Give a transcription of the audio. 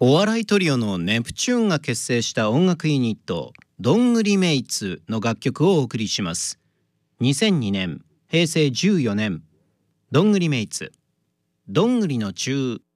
お笑いトリオのネプチューンが結成した音楽ユニットどんぐりメイツの楽曲をお送りします。2002年、平成14年、どんぐりメイツ、どんぐりのチュー。